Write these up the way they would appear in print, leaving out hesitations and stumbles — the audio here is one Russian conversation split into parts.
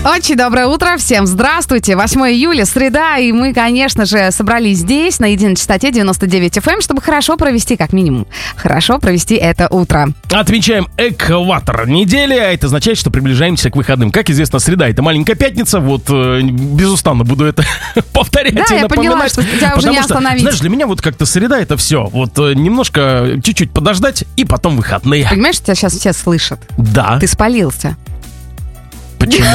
Очень доброе утро, всем здравствуйте. 8 июля, среда, и мы, конечно же, собрались здесь, на единой частоте 99 FM, чтобы хорошо провести, как минимум, хорошо провести это утро. Отмечаем экватор недели, а это означает, что приближаемся к выходным. Как известно, среда — это маленькая пятница, вот, безустанно буду это повторять и напоминать. Да, я поняла, что тебя уже не остановить. Знаешь, для меня вот как-то среда — это все. Вот немножко, чуть-чуть подождать, и потом выходные. Понимаешь, тебя сейчас все слышат? Да. Ты спалился. Почему?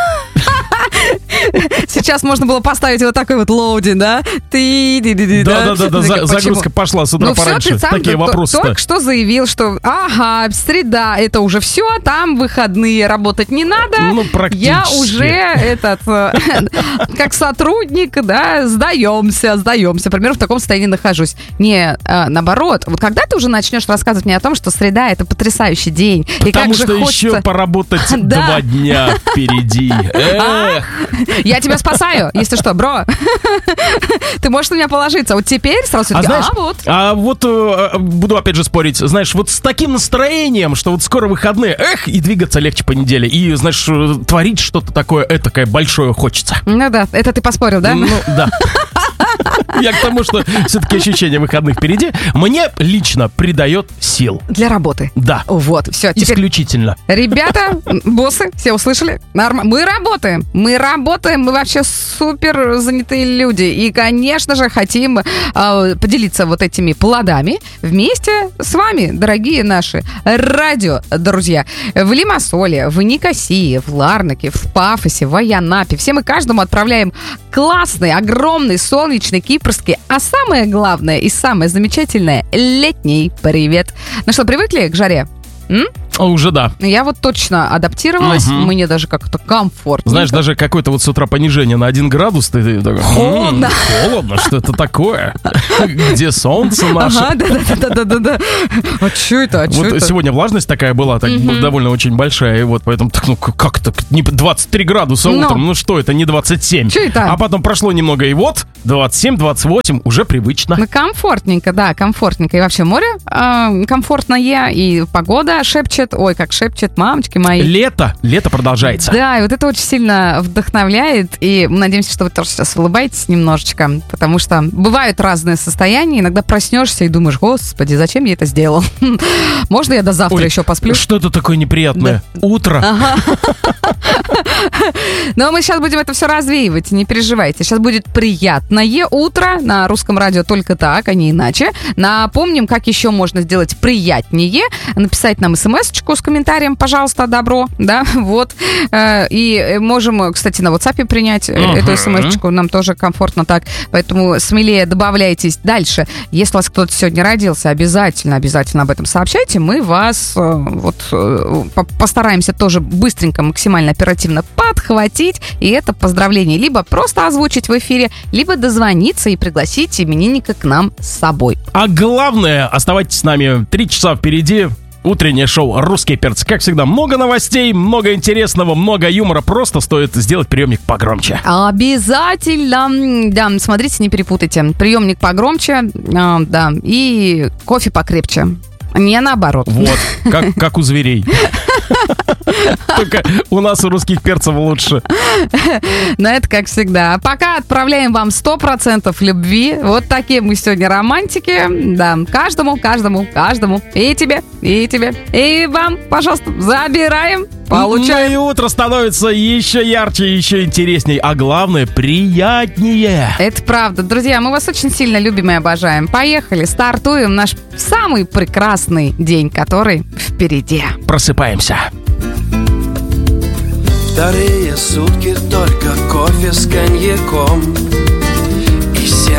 Сейчас можно было поставить вот такой вот лоудинг, да? Да, загрузка пошла с утра пораньше. Такие вопросы. Только что заявил, что ага, среда, это уже все, там выходные, работать не надо. Ну, практически. Я уже как сотрудник, да, сдаемся. Примерно в таком состоянии нахожусь. Не, наоборот, вот когда ты уже начнешь рассказывать мне о том, что среда — это потрясающий день. Потому что еще поработать 2 дня впереди. Эх. Я тебя спасаю, если что, бро. Ты можешь на меня положиться. Вот теперь сразу буду опять же спорить. Знаешь, вот с таким настроением, что вот скоро выходные, и двигаться легче по неделе. И, знаешь, творить что-то такое этакое большое хочется. Ну да, это ты поспорил, да? Ну, да. Я к тому, что все-таки ощущение выходных впереди мне лично придает сил. Для работы? Да. Вот, все. Исключительно. Ребята, боссы, все услышали? Мы работаем, мы вообще супер занятые люди. И, конечно же, хотим поделиться вот этими плодами вместе с вами, дорогие наши радио-друзья. В Лимассоле, в Никосии, в Ларнаке, в Пафосе, в Айанапе. Всем и каждому отправляем классный, огромный, солнечный, кипрский, а самое главное и самое замечательное — летний привет. Ну что, привыкли к жаре? Уже да. Я вот точно адаптировалась, мне даже как-то комфортно. Знаешь, даже какое-то вот с утра понижение на 1 градус, ты такой, холодно, что это такое? Где солнце наше? Ага, да. А что это? Вот сегодня влажность такая была, довольно очень большая, и вот поэтому, как-то не 23 градуса утром, что это, не 27. Что это? А потом прошло немного, и вот 27-28, уже привычно. Ну, комфортненько, да, комфортненько. И вообще море комфортное, и погода шепчет. Ой, как шепчет, мамочки мои. Лето продолжается. Да, и вот это очень сильно вдохновляет. И мы надеемся, что вы тоже сейчас улыбаетесь немножечко, потому что бывают разные состояния. Иногда проснешься и думаешь: господи, зачем я это сделал? Можно я до завтра еще посплю? Что-то такое неприятное. Да. Утро. Ага. Но мы сейчас будем это все развеивать, не переживайте. Сейчас будет приятное утро на русском радио, только так, а не иначе. Напомним, как еще можно сделать приятнее. Написать нам смс-очку с комментарием, пожалуйста, добро, да, вот. И можем, кстати, на WhatsApp принять эту смс-очку, нам тоже комфортно так, поэтому смелее добавляйтесь. Дальше, если у вас кто-то сегодня родился, обязательно об этом сообщайте, мы вас постараемся тоже быстренько, максимально оперативно подхватить, и это поздравление либо просто озвучить в эфире, либо дозвониться и пригласить именинника к нам с собой. А главное, оставайтесь с нами, 3 часа впереди. Утреннее шоу «Русские перцы». Как всегда, много новостей, много интересного, много юмора. Просто стоит сделать приемник погромче. Обязательно. Да, смотрите, не перепутайте. Приемник погромче, да, и кофе покрепче. Не наоборот. Вот, как у зверей. Только у нас, у русских перцев, лучше. Но это как всегда. А пока отправляем вам 100% любви. Вот такие мы сегодня романтики. Да, каждому. И тебе, и вам, пожалуйста, забираем. Получаем. Ну и утро становится еще ярче, еще интересней. А главное, приятнее. Это правда. Друзья, мы вас очень сильно любим и обожаем. Поехали, стартуем наш самый прекрасный день, который впереди. Просыпаемся. Вторые сутки только кофе с коньяком.